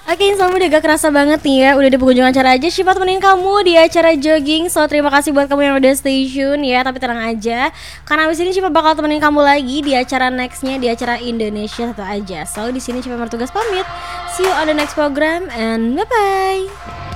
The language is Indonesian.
Oke, Insya udah gak kerasa banget nih ya. Udah di penghujung acara aja Syifa temenin kamu di acara jogging. So terima kasih buat kamu yang udah stay tune ya. Tapi tenang aja, karena abis ini Syifa bakal temenin kamu lagi di acara nextnya, di acara Indonesia Satu aja. So di sini Syifa bertugas pamit. See you on the next program and bye bye.